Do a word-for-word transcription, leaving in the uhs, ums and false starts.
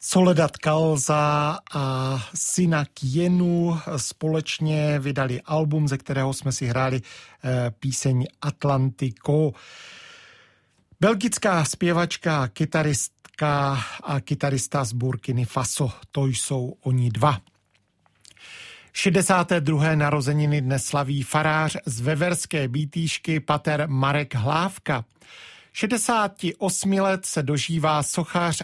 Soledad Calza a Syna Kienu společně vydali album, ze kterého jsme si hráli píseň Atlantico. Belgická zpěvačka, kytaristka a kytarista z Burkiny Faso, to jsou oni dva. šedesáté druhé narozeniny dnes slaví farář z Veverské Bítýšky pater Marek Hlávka. šedesáti osmi let se dožívá sochař